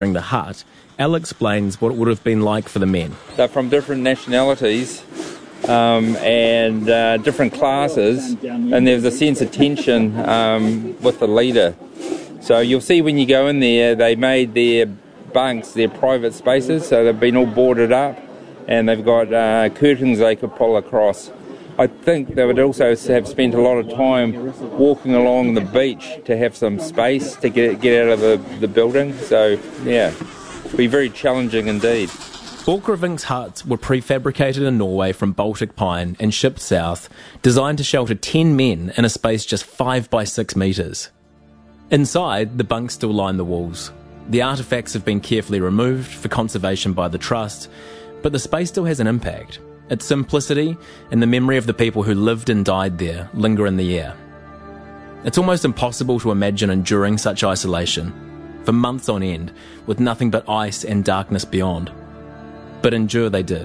the hut, Al explains what it would have been like for the men. They're from different nationalities and different classes, and there's a sense of tension with the leader. So you'll see when you go in there, they made their bunks, their private spaces, so they've been all boarded up, and they've got curtains they could pull across. I think they would also have spent a lot of time walking along the beach to have some space to get out of the building. So, yeah, it'd be very challenging indeed. Borchgrevink's huts were prefabricated in Norway from Baltic pine and shipped south, designed to shelter 10 men in a space just 5 by 6 metres. Inside, the bunks still line the walls. The artefacts have been carefully removed for conservation by the Trust, but the space still has an impact. Its simplicity and the memory of the people who lived and died there linger in the air. It's almost impossible to imagine enduring such isolation, for months on end, with nothing but ice and darkness beyond. But endure they did.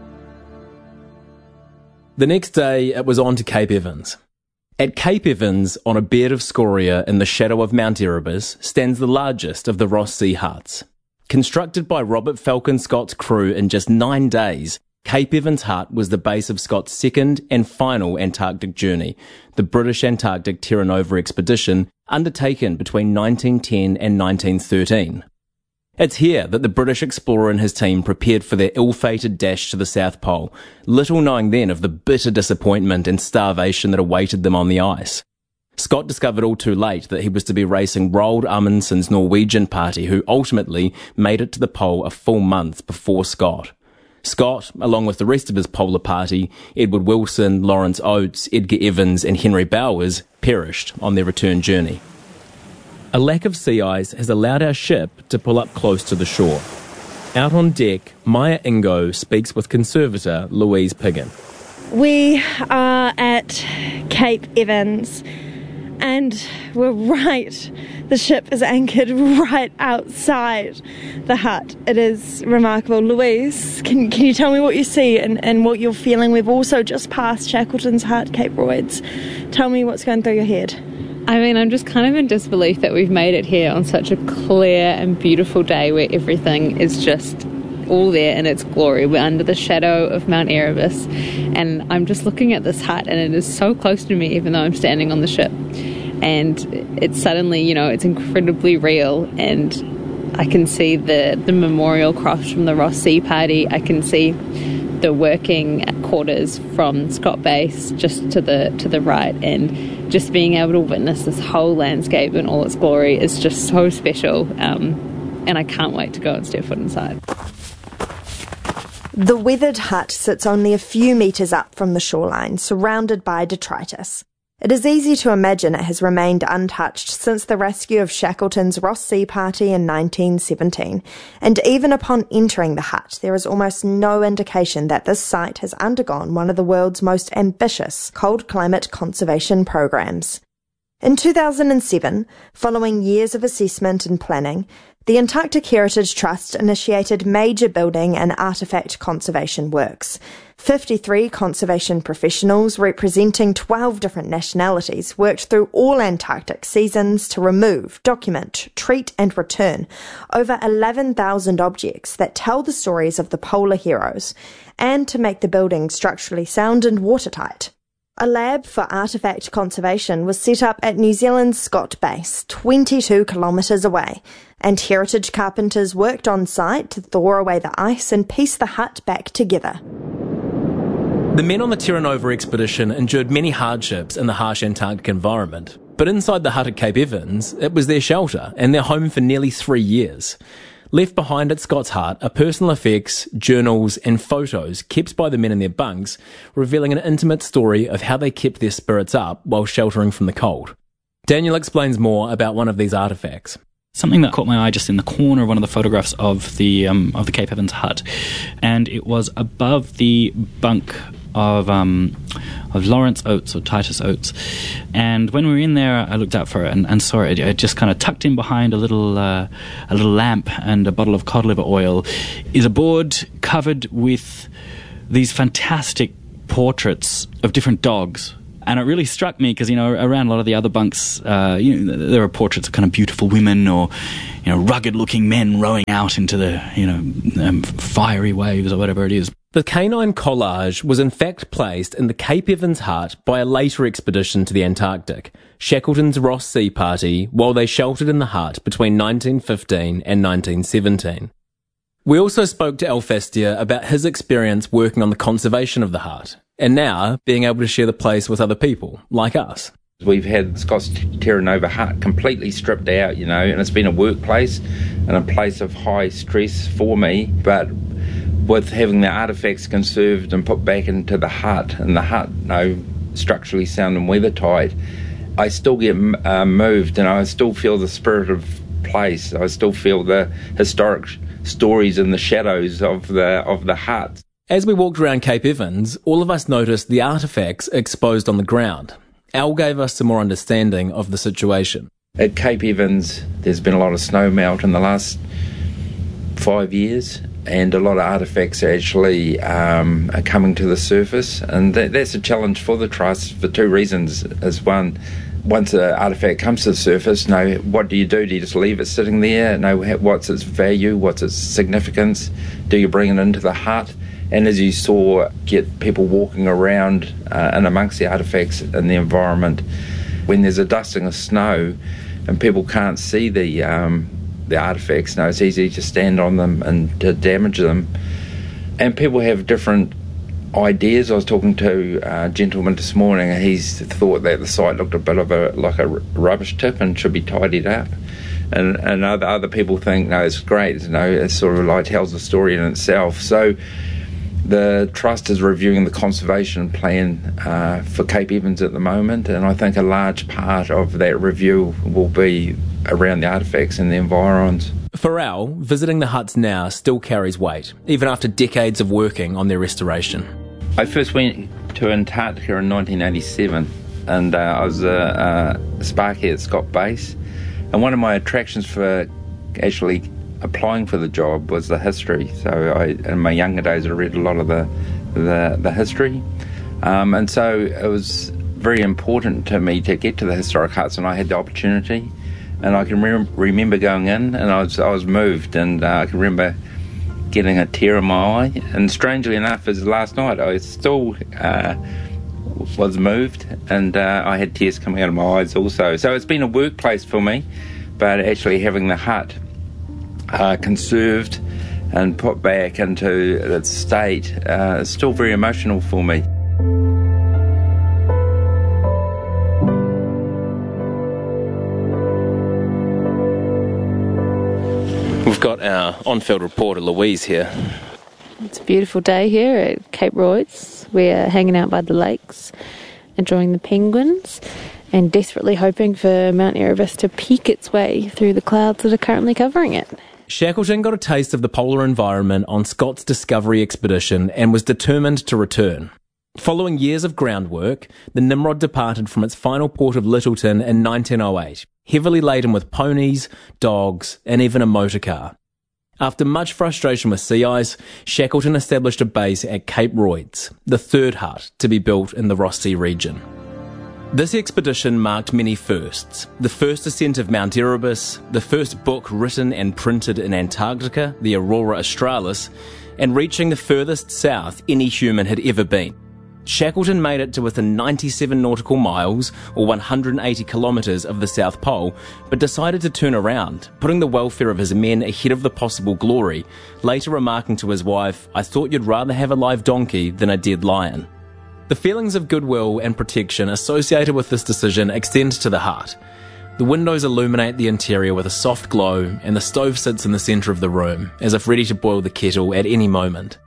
The next day, it was on to Cape Evans. At Cape Evans, on a bed of scoria in the shadow of Mount Erebus, stands the largest of the Ross Sea huts. Constructed by Robert Falcon Scott's crew in just 9 days, Cape Evans Hut was the base of Scott's second and final Antarctic journey, the British Antarctic Terra Nova expedition, undertaken between 1910 and 1913. It's here that the British explorer and his team prepared for their ill-fated dash to the South Pole, little knowing then of the bitter disappointment and starvation that awaited them on the ice. Scott discovered all too late that he was to be racing Roald Amundsen's Norwegian party, who ultimately made it to the pole a full month before Scott. Scott, along with the rest of his polar party, Edward Wilson, Lawrence Oates, Edgar Evans and Henry Bowers, perished on their return journey. A lack of sea ice has allowed our ship to pull up close to the shore. Out on deck, Maya Ingo speaks with conservator Louise Piggin. We are at Cape Evans, and we're right. The ship is anchored right outside the hut. It is remarkable. Louise, can you tell me what you see and what you're feeling? We've also just passed Shackleton's hut, Cape Royds. Tell me what's going through your head. I mean, I'm just kind of in disbelief that we've made it here on such a clear and beautiful day where everything is just all there in its glory. We're under the shadow of Mount Erebus, and I'm just looking at this hut, and it is so close to me even though I'm standing on the ship. And it's suddenly, it's incredibly real, and I can see the memorial cross from the Ross Sea Party. I can see the working quarters from Scott Base just to the right, and just being able to witness this whole landscape in all its glory is just so special, and I can't wait to go and step foot inside. The weathered hut sits only a few metres up from the shoreline, surrounded by detritus. It is easy to imagine it has remained untouched since the rescue of Shackleton's Ross Sea Party in 1917, and even upon entering the hut, there is almost no indication that this site has undergone one of the world's most ambitious cold climate conservation programs. In 2007, following years of assessment and planning, the Antarctic Heritage Trust initiated major building and artefact conservation works. 53 conservation professionals representing 12 different nationalities worked through all Antarctic seasons to remove, document, treat and return over 11,000 objects that tell the stories of the polar heroes, and to make the building structurally sound and watertight. A lab for artefact conservation was set up at New Zealand's Scott Base, 22 kilometres away, and heritage carpenters worked on site to thaw away the ice and piece the hut back together. The men on the Terra Nova expedition endured many hardships in the harsh Antarctic environment, but inside the hut at Cape Evans, it was their shelter and their home for nearly 3 years. Left behind at Scott's hut are personal effects, journals and photos kept by the men in their bunks, revealing an intimate story of how they kept their spirits up while sheltering from the cold. Daniel explains more about one of these artefacts. Something that caught my eye just in the corner of one of the photographs of the Cape Evans hut, and it was above the bunk of Lawrence Oates or Titus Oates. And when we were in there, I looked out for it and saw it. It just kind of tucked in behind a little lamp and a bottle of cod liver oil is a board covered with these fantastic portraits of different dogs. And it really struck me because, around a lot of the other bunks, there are portraits of kind of beautiful women or, rugged-looking men rowing out into the, fiery waves or whatever it is. The canine collage was in fact placed in the Cape Evans hut by a later expedition to the Antarctic, Shackleton's Ross Sea Party, while they sheltered in the hut between 1915 and 1917. We also spoke to Alfastia about his experience working on the conservation of the hut, and now being able to share the place with other people, like us. We've had Scott's Terra Nova hut completely stripped out, and it's been a workplace and a place of high stress for me, but with having the artefacts conserved and put back into the hut, and the hut, structurally sound and weather-tight, I still get moved, and I still feel the spirit of place. I still feel the historic stories in the shadows of the hut. As we walked around Cape Evans, all of us noticed the artefacts exposed on the ground. Al gave us some more understanding of the situation. At Cape Evans, there's been a lot of snow melt in the last 5 years, and a lot of artefacts actually are coming to the surface, and that's a challenge for the Trust for two reasons. As one, once an artefact comes to the surface, what do? Do you just leave it sitting there? What's its value? What's its significance? Do you bring it into the hut? And as you saw, get people walking around and amongst the artefacts in the environment. When there's a dusting of snow and people can't see the artefacts, it's easy to stand on them and to damage them. And people have different ideas. I was talking to a gentleman this morning, and he's thought that the site looked a bit of like a rubbish tip and should be tidied up. And other people think, it's great, it sort of like tells a story in itself. So the Trust is reviewing the conservation plan for Cape Evans at the moment, and I think a large part of that review will be around the artefacts and the environs. For Al, visiting the huts now still carries weight, even after decades of working on their restoration. I first went to Antarctica in 1987, and I was a sparky at Scott Base, and one of my attractions for actually applying for the job was the history. So in my younger days, I read a lot of the history, and so it was very important to me to get to the historic huts, and I had the opportunity. And I can remember going in, and I was moved, and I can remember getting a tear in my eye. And strangely enough, as last night, I still was moved, and I had tears coming out of my eyes also. So it's been a workplace for me, but actually having the hut conserved and put back into its state is still very emotional for me. We've got our on-field reporter Louise here. It's a beautiful day here at Cape Royds. We're hanging out by the lakes, enjoying the penguins, and desperately hoping for Mount Erebus to peek its way through the clouds that are currently covering it. Shackleton got a taste of the polar environment on Scott's Discovery expedition and was determined to return. Following years of groundwork, the Nimrod departed from its final port of Lyttelton in 1908, heavily laden with ponies, dogs, and even a motor car. After much frustration with sea ice, Shackleton established a base at Cape Royds, the third hut to be built in the Ross Sea region. This expedition marked many firsts. The first ascent of Mount Erebus, the first book written and printed in Antarctica, the Aurora Australis, and reaching the furthest south any human had ever been. Shackleton made it to within 97 nautical miles, or 180 kilometres of the South Pole, but decided to turn around, putting the welfare of his men ahead of the possible glory, later remarking to his wife, "I thought you'd rather have a live donkey than a dead lion." The feelings of goodwill and protection associated with this decision extend to the hut. The windows illuminate the interior with a soft glow, and the stove sits in the centre of the room, as if ready to boil the kettle at any moment.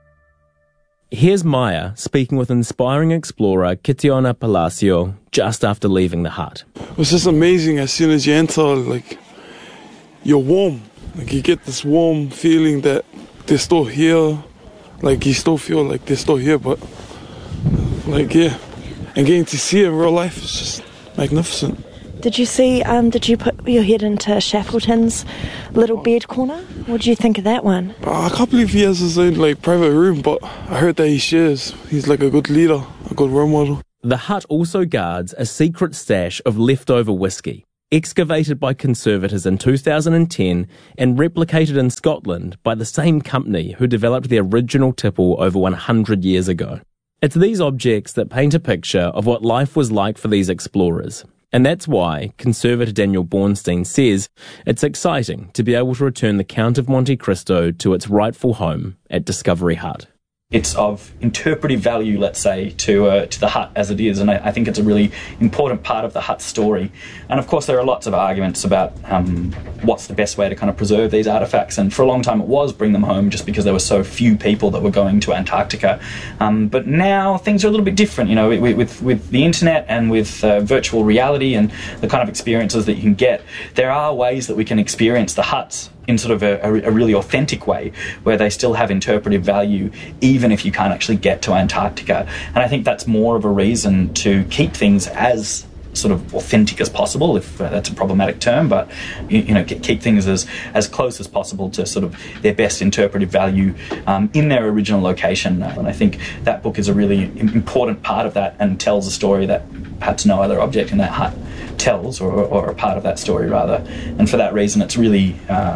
Here's Maya speaking with inspiring explorer Kitiona Palacio just after leaving the hut. It was just amazing. As soon as you enter, you're warm. You get this warm feeling that they're still here. You still feel like they're still here, but and getting to see it in real life is just magnificent. Did you put your head into Shackleton's little bed corner? What did you think of that one? I can't believe he has his own private room, but I heard that he shares. He's a good leader, a good role model. The hut also guards a secret stash of leftover whiskey, excavated by conservators in 2010 and replicated in Scotland by the same company who developed the original tipple over 100 years ago. It's these objects that paint a picture of what life was like for these explorers. And that's why conservator Daniel Bornstein says it's exciting to be able to return the Count of Monte Cristo to its rightful home at Discovery Hut. It's of interpretive value, let's say, to the hut as it is, and I think it's a really important part of the hut's story. And of course there are lots of arguments about what's the best way to kind of preserve these artefacts, and for a long time it was bring them home just because there were so few people that were going to Antarctica. But now things are a little bit different, you know, with the internet and with virtual reality and the kind of experiences that you can get. There are ways that we can experience the huts in sort of a really authentic way where they still have interpretive value even if you can't actually get to Antarctica. And I think that's more of a reason to keep things as sort of authentic as possible, if that's a problematic term, but you know, keep things as close as possible to sort of their best interpretive value in their original location. And I think that book is a really important part of that and tells a story that perhaps no other object in that hut tells, or a part of that story rather. And for that reason it's really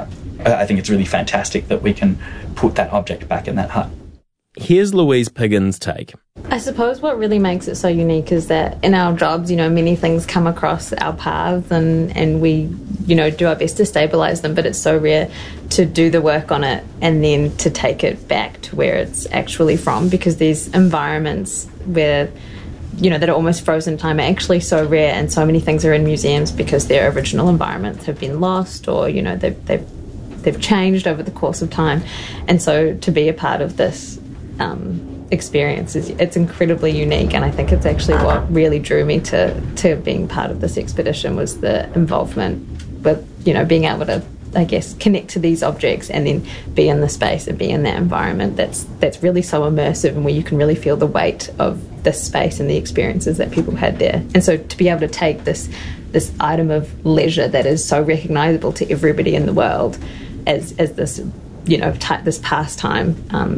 I think it's really fantastic that we can put that object back in that hut. Here's Louise Piggins' take. I suppose what really makes it so unique is that in our jobs, you know, many things come across our paths and we, you know, do our best to stabilise them, but it's so rare to do the work on it and then to take it back to where it's actually from, because these environments where, you know, that are almost frozen in time are actually so rare, and so many things are in museums because their original environments have been lost, or, you know, they've changed over the course of time. And so to be a part of this experience it's incredibly unique, and I think it's actually what really drew me to being part of this expedition was the involvement with, you know, being able to, I guess, connect to these objects and then be in the space and be in that environment that's really so immersive and where you can really feel the weight of this space and the experiences that people had there. And so to be able to take this item of leisure that is so recognisable to everybody in the world as this, you know, this pastime,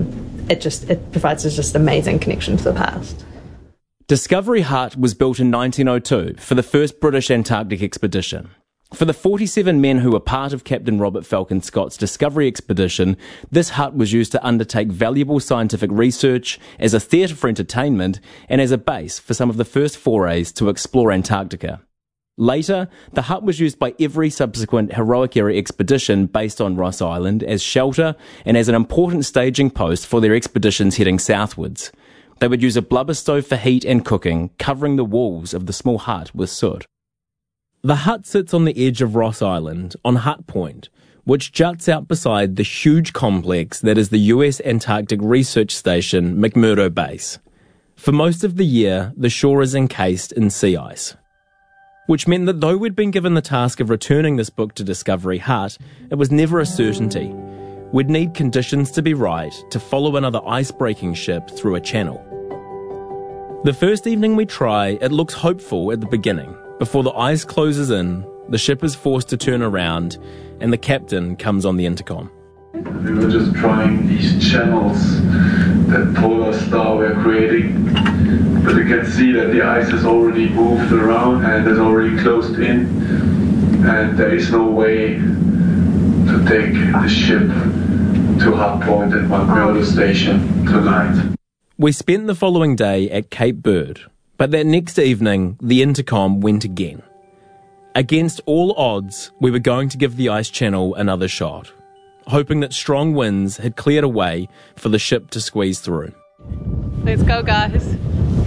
it provides us just amazing connection to the past. Discovery Hut was built in 1902 for the first British Antarctic expedition. For the 47 men who were part of Captain Robert Falcon Scott's Discovery expedition, this hut was used to undertake valuable scientific research, as a theatre for entertainment, and as a base for some of the first forays to explore Antarctica. Later, the hut was used by every subsequent heroic-era expedition based on Ross Island as shelter and as an important staging post for their expeditions heading southwards. They would use a blubber stove for heat and cooking, covering the walls of the small hut with soot. The hut sits on the edge of Ross Island, on Hut Point, which juts out beside the huge complex that is the US Antarctic Research Station McMurdo Base. For most of the year, the shore is encased in sea ice, which meant that though we'd been given the task of returning this book to Discovery Hut, it was never a certainty. We'd need conditions to be right to follow another ice-breaking ship through a channel. The first evening we try, it looks hopeful at the beginning. Before the ice closes in, the ship is forced to turn around, and the captain comes on the intercom. We were just trying these channels that Polar Star were creating, but you can see that the ice has already moved around and is already closed in, and there is no way to take the ship to Hut Point at McMurdo Station tonight. We spent the following day at Cape Bird, but that next evening the intercom went again. Against all odds, we were going to give the ice channel another shot, hoping that strong winds had cleared a way for the ship to squeeze through. Let's go, guys.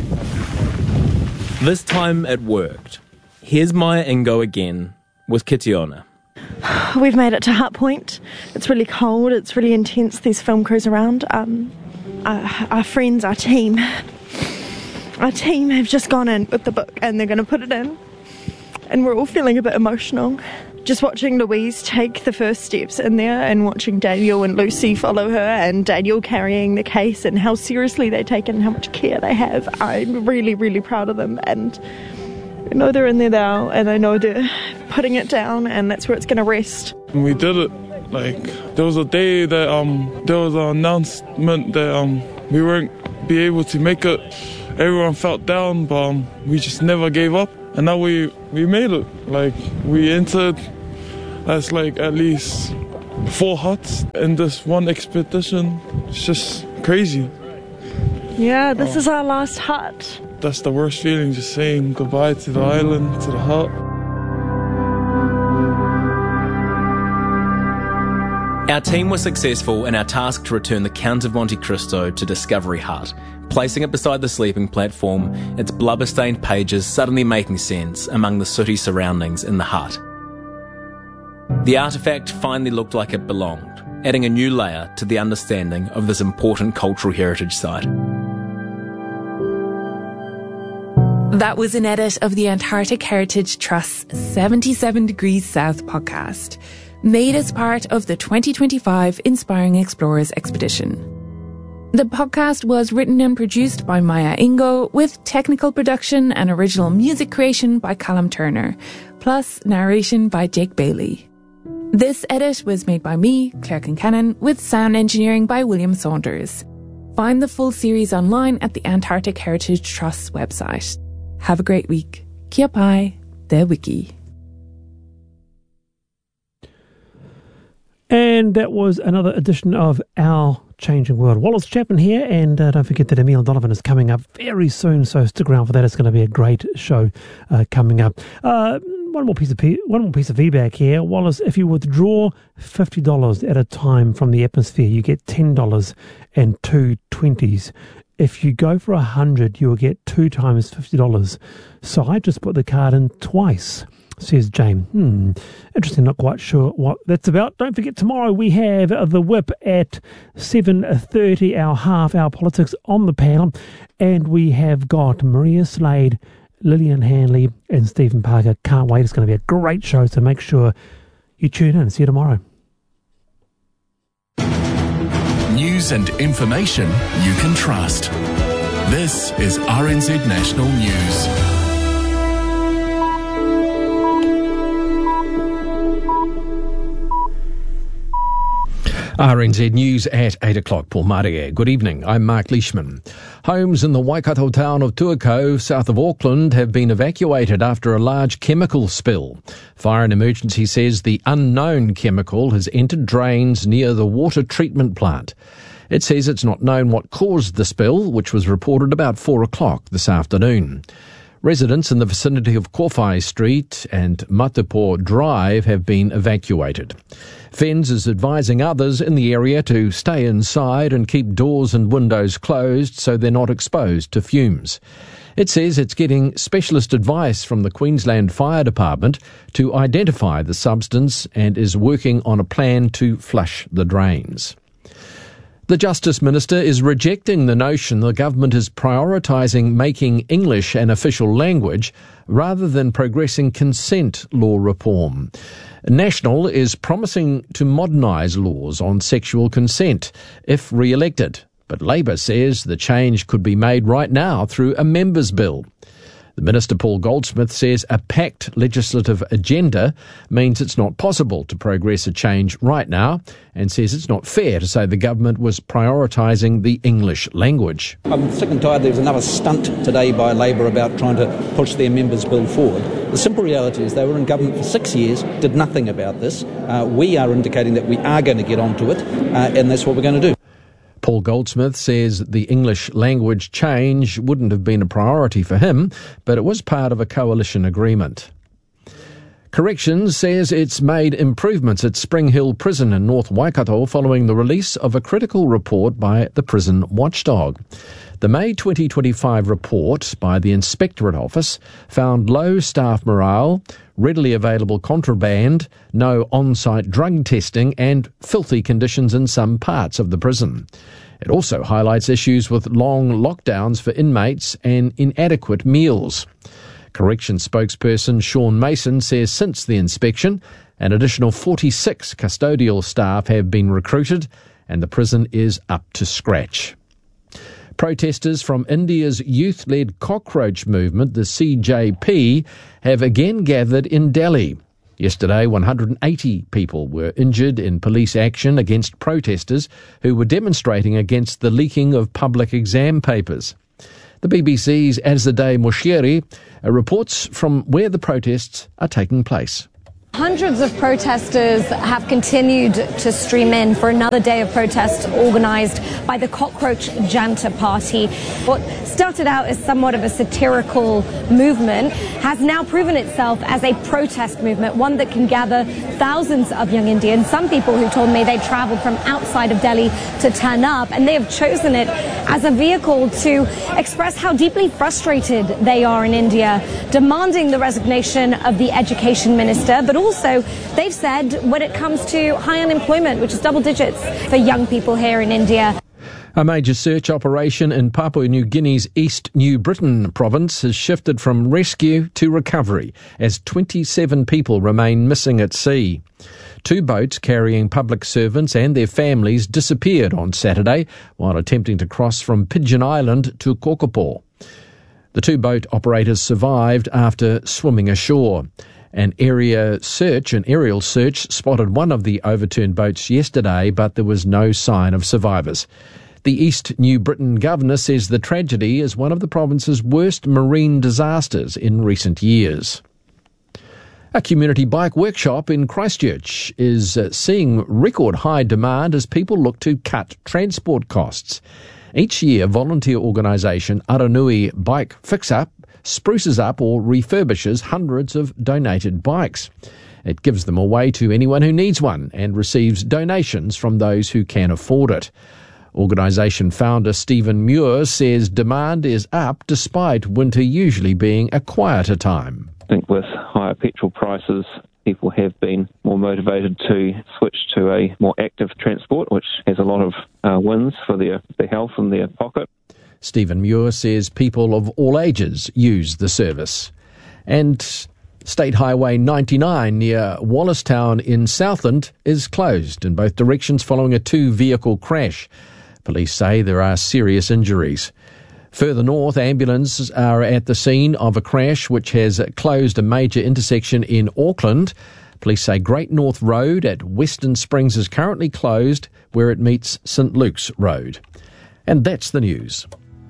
This time it worked. Here's Maya Ingo again with Kitiona. We've made it to Hut Point. It's really cold, it's really intense, these film crews around. Our friends, our team have just gone in with the book and they're going to put it in. And we're all feeling a bit emotional. Just watching Louise take the first steps in there and watching Daniel and Lucy follow her, and Daniel carrying the case and how seriously they take it and how much care they have. I'm really, really proud of them, and I know they're in there now and I know they're putting it down and that's where it's going to rest. We did it. Like, there was a day that there was an announcement that we weren't be able to make it, everyone felt down, but we just never gave up. And now we made it. Like, we entered as like at least 4 huts in this one expedition. It's just crazy. Yeah, this is our last hut. That's the worst feeling, just saying goodbye to the island, to the hut. Our team was successful in our task to return the Count of Monte Cristo to Discovery Hut, placing it beside the sleeping platform, its blubber-stained pages suddenly making sense among the sooty surroundings in the hut. The artefact finally looked like it belonged, adding a new layer to the understanding of this important cultural heritage site. That was an edit of the Antarctic Heritage Trust's 77 Degrees South podcast, made as part of the 2025 Inspiring Explorers expedition. The podcast was written and produced by Maya Ingo, with technical production and original music creation by Callum Turner, plus narration by Jake Bailey. This edit was made by me, Claire Kincannon, with sound engineering by William Saunders. Find the full series online at the Antarctic Heritage Trust's website. Have a great week. Kia pai, te wiki. And that was another edition of Our Changing World. Wallace Chapman here, and don't forget that Emil Donovan is coming up very soon, so stick around for that. It's going to be a great show coming up. One more piece of feedback here. Wallace, if you withdraw $50 at a time from the atmosphere, you get $10 and 2 20s. If you go for 100, you will get 2 times $50. So I just put the card in twice, says Jane. Interesting, not quite sure what that's about. Don't forget, tomorrow we have the Whip at 7:30, our half-hour politics on the panel. And we have got Maria Slade, Lillian Hanley and Stephen Parker. Can't wait. It's going to be a great show, so make sure you tune in. See you tomorrow. News and information you can trust. This is RNZ National News. RNZ News at 8 o'clock. Paul Maria. Good evening. I'm Mark Leishman. Homes in the Waikato town of Tuakau, south of Auckland, have been evacuated after a large chemical spill. Fire and Emergency says the unknown chemical has entered drains near the water treatment plant. It says it's not known what caused the spill, which was reported about 4 o'clock this afternoon. Residents in the vicinity of Kowhai Street and Matapo Drive have been evacuated. FENZ is advising others in the area to stay inside and keep doors and windows closed so they're not exposed to fumes. It says it's getting specialist advice from the Queensland Fire Department to identify the substance and is working on a plan to flush the drains. The Justice Minister is rejecting the notion the government is prioritising making English an official language rather than progressing consent law reform. National is promising to modernise laws on sexual consent if re-elected, but Labor says the change could be made right now through a members' bill. The Minister, Paul Goldsmith, says a packed legislative agenda means it's not possible to progress a change right now and says it's not fair to say the government was prioritising the English language. I'm sick and tired there was another stunt today by Labor about trying to push their members' bill forward. The simple reality is they were in government for 6 years, did nothing about this. We are indicating that we are going to get onto it, and that's what we're going to do. Paul Goldsmith says the English language change wouldn't have been a priority for him, but it was part of a coalition agreement. Corrections says it's made improvements at Spring Hill Prison in North Waikato following the release of a critical report by the prison watchdog. The May 2025 report by the Inspectorate Office found low staff morale, readily available contraband, no on-site drug testing and filthy conditions in some parts of the prison. It also highlights issues with long lockdowns for inmates and inadequate meals. Corrections spokesperson Sean Mason says since the inspection, an additional 46 custodial staff have been recruited and the prison is up to scratch. Protesters from India's youth-led cockroach movement, the CJP, have again gathered in Delhi. Yesterday, 180 people were injured in police action against protesters who were demonstrating against the leaking of public exam papers. The BBC's Azadeh Moshiri reports from where the protests are taking place. Hundreds of protesters have continued to stream in for another day of protest organised by the Cockroach Janta Party. What started out as somewhat of a satirical movement has now proven itself as a protest movement, one that can gather thousands of young Indians. Some people who told me they travelled from outside of Delhi to turn up, and they have chosen it as a vehicle to express how deeply frustrated they are in India, demanding the resignation of the education minister, but also they've said when it comes to high unemployment, which is double digits for young people here in India. A major search operation in Papua New Guinea's East New Britain province has shifted from rescue to recovery as 27 people remain missing at sea. 2 boats carrying public servants and their families disappeared on Saturday while attempting to cross from Pigeon Island to Kokopo. The 2 boat operators survived after swimming ashore. An aerial search spotted one of the overturned boats yesterday, but there was no sign of survivors. The East New Britain governor says the tragedy is one of the province's worst marine disasters in recent years. A community bike workshop in Christchurch is seeing record high demand as people look to cut transport costs. Each year, volunteer organisation Aranui Bike Fix Up spruces up or refurbishes hundreds of donated bikes. It gives them away to anyone who needs one and receives donations from those who can afford it. Organisation founder Stephen Muir says demand is up despite winter usually being a quieter time. I think with higher petrol prices, people have been more motivated to switch to a more active transport, which has a lot of wins for their health and their pocket. Stephen Muir says people of all ages use the service. And State Highway 99 near Wallacetown in Southland is closed in both directions following a 2-vehicle crash. Police say there are serious injuries. Further north, ambulances are at the scene of a crash which has closed a major intersection in Auckland. Police say Great North Road at Western Springs is currently closed where it meets St Luke's Road. And that's the news.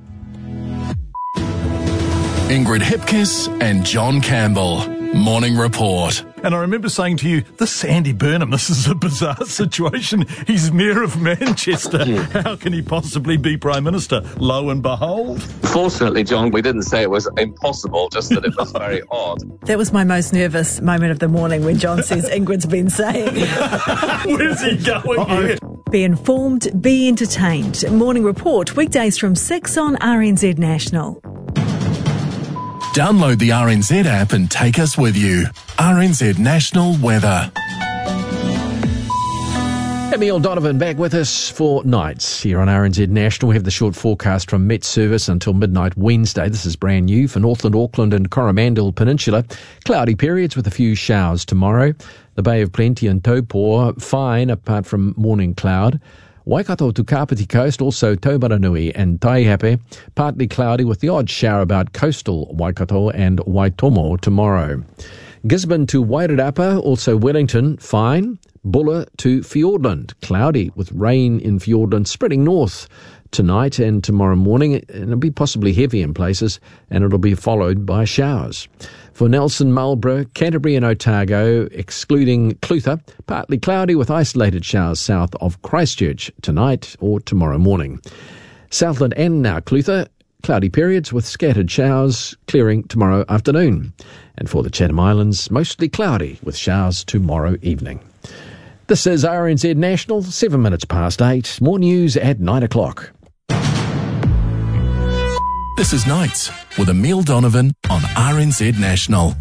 Ingrid Hipkiss and John Campbell. Morning Report. And I remember saying to you, this Andy Burnham, this is a bizarre situation. He's Mayor of Manchester. How can he possibly be Prime Minister? Lo and behold. Fortunately, John, we didn't say it was impossible, just that it was very odd. That was my most nervous moment of the morning when John says Ingrid's been saying. Where's he going here? Be informed, be entertained. Morning Report, weekdays from 6 on RNZ National. Download the RNZ app and take us with you. RNZ National Weather. Emile Donovan back with us for nights here on RNZ National. We have the short forecast from Met Service until midnight Wednesday. This is brand new for Northland, Auckland and Coromandel Peninsula. Cloudy periods with a few showers tomorrow. The Bay of Plenty and Taupo, fine apart from morning cloud. Waikato to Kapiti Coast, also Taumaranui and Taihape, partly cloudy with the odd shower about coastal Waikato and Waitomo tomorrow. Gisborne to Wairarapa, also Wellington, fine. Buller to Fiordland, cloudy with rain in Fiordland spreading north tonight and tomorrow morning, and it'll be possibly heavy in places, and it'll be followed by showers. For Nelson, Marlborough, Canterbury and Otago, excluding Clutha, partly cloudy with isolated showers south of Christchurch tonight or tomorrow morning. Southland and now Clutha, cloudy periods with scattered showers, clearing tomorrow afternoon. And for the Chatham Islands, mostly cloudy with showers tomorrow evening. This is RNZ National, 7 minutes past 8. More news at 9 o'clock. This is Nights with Emile Donovan on RNZ National.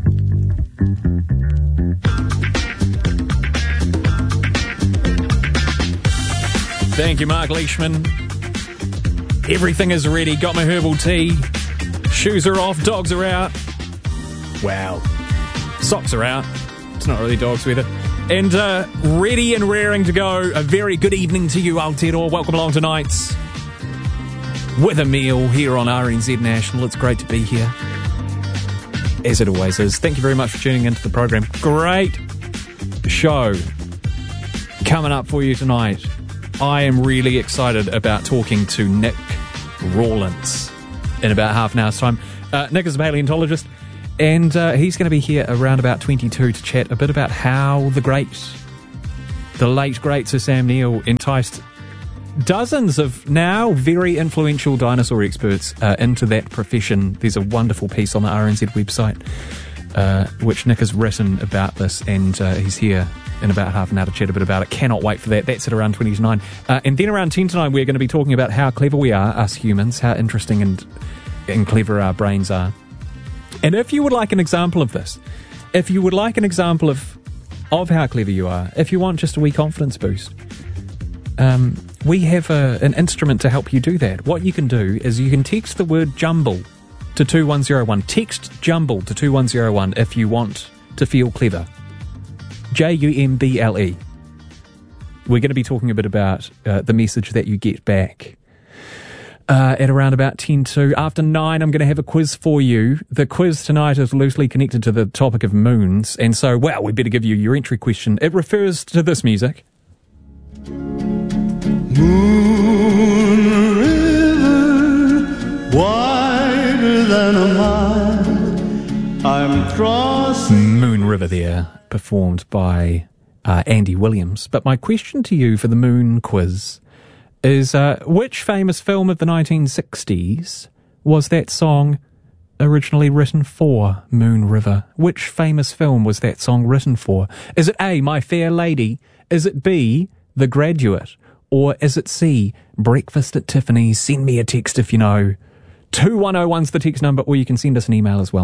Thank you, Mark Leishman. Everything is ready. Got my herbal tea. Shoes are off. Dogs are out. Wow. Socks are out. It's not really dog's weather. And ready and raring to go. A very good evening to you, Aotearoa. Welcome along to Nights with Emile here on RNZ National. It's great to be here, as it always is. Thank you very much for tuning into the program. Great show coming up for you tonight. I am really excited about talking to Nick Rawlins. in about half an hour's time. Nick is a paleontologist, and he's going to be here around about 22 to chat a bit about how the late great Sir Sam Neill enticed dozens of now very influential dinosaur experts into that profession. There's a wonderful piece on the RNZ website which Nick has written about this, and he's here in about half an hour to chat a bit about it. Cannot wait for that. That's at around 20 to 9. And then around 10 to 9 we're going to be talking about how clever we are, us humans, how interesting and clever our brains are. And if you would like an example of this, if you would like an example of how clever you are, if you want just a wee confidence boost, we have an instrument to help you do that. What you can do is you can text the word jumble to 21001. Text jumble to 21001 if you want to feel clever. JUMBLE. We're going to be talking a bit about the message that you get back at around about 10 to. After 9, I'm going to have a quiz for you. The quiz tonight is loosely connected to the topic of moons, and so, well, we better give you your entry question. It refers to this music. Moon river, wider than a mile, I'm crossing. Moon River there, performed by Andy Williams. But my question to you for the moon quiz is, which famous film of the 1960s was that song originally written for? Moon River. Which famous film was that song written for? Is it A, My Fair Lady? Is it B, The Graduate? Or is it C, Breakfast at Tiffany's? Send me a text if you know. 2101's the text number, or you can send us an email as well,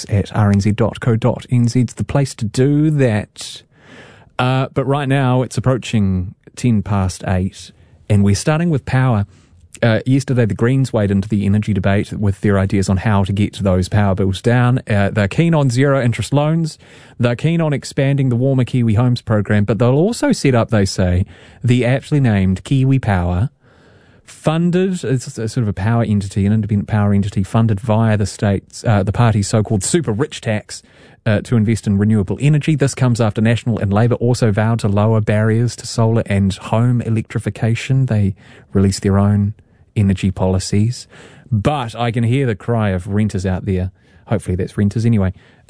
nights@rnz.co.nz's the place to do that. But right now, it's approaching 10 past 8, and we're starting with power. Yesterday, the Greens weighed into the energy debate with their ideas on how to get those power bills down. They're keen on zero-interest loans. They're keen on expanding the Warmer Kiwi Homes program, but they'll also set up, they say, the aptly named Kiwi Power, funded, it's a sort of a power entity, an independent power entity, funded via the state's, the party's so-called super rich tax to invest in renewable energy. This comes after National and Labour also vowed to lower barriers to solar and home electrification. They released their own energy policies. But I can hear the cry of renters out there. Hopefully that's renters anyway.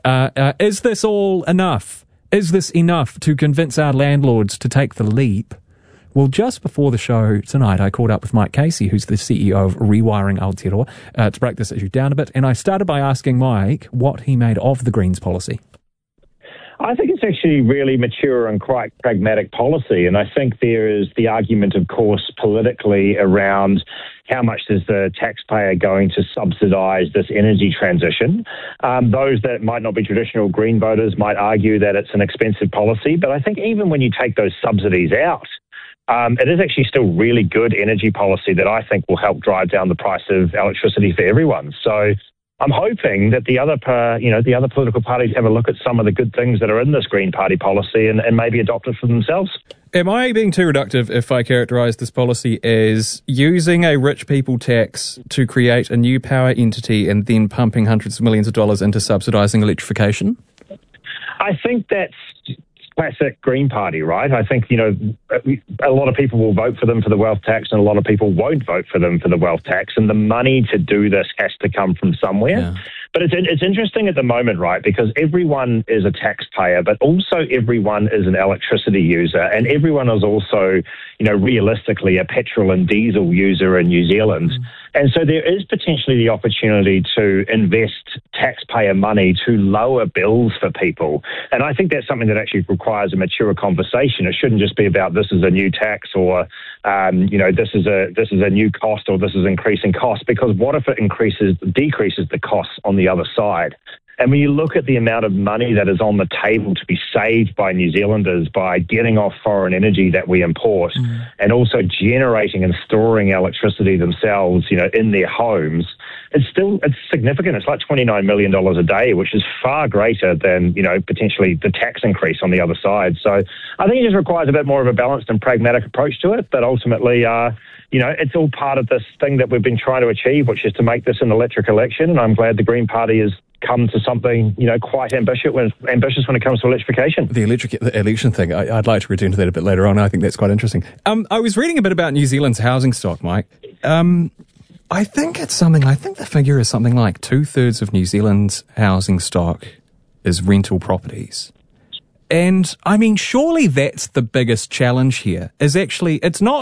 Is this all enough? Is this enough to convince our landlords to take the leap? Well, just before the show tonight, I caught up with Mike Casey, who's the CEO of Rewiring Aotearoa, to break this issue down a bit. And I started by asking Mike what he made of the Greens policy. I think it's actually really mature and quite pragmatic policy. And I think there is the argument, of course, politically around how much is the taxpayer going to subsidise this energy transition. Those that might not be traditional Green voters might argue that it's an expensive policy. But I think even when you take those subsidies out, it is actually still really good energy policy that I think will help drive down the price of electricity for everyone. So I'm hoping that the other political parties have a look at some of the good things that are in this Green Party policy and maybe adopt it for themselves. Am I being too reductive if I characterise this policy as using a rich people tax to create a new power entity and then pumping hundreds of millions of dollars into subsidising electrification? I think that's classic Green Party, right? I think, a lot of people will vote for them for the wealth tax and a lot of people won't vote for them for the wealth tax. And the money to do this has to come from somewhere. Yeah. But it's interesting at the moment, right? Because everyone is a taxpayer, but also everyone is an electricity user. And everyone is also, realistically a petrol and diesel user in New Zealand. And so there is potentially the opportunity to invest taxpayer money to lower bills for people. And I think that's something that actually requires a mature conversation. It shouldn't just be about this is a new tax or, this is a new cost or this is increasing cost, because what if it decreases the costs on the other side? And when you look at the amount of money that is on the table to be saved by New Zealanders by getting off foreign energy that we import and also generating and storing electricity themselves, in their homes, it's significant. It's like $29 million a day, which is far greater than, potentially the tax increase on the other side. So I think it just requires a bit more of a balanced and pragmatic approach to it. But ultimately, it's all part of this thing that we've been trying to achieve, which is to make this an electric election. And I'm glad the Green Party has come to something, quite ambitious when it comes to electrification. The election thing, I'd like to return to that a bit later on. I think that's quite interesting. I was reading a bit about New Zealand's housing stock, Mike. I think the figure is something like 2/3 of New Zealand's housing stock is rental properties. And I mean, surely that's the biggest challenge here, is actually, it's not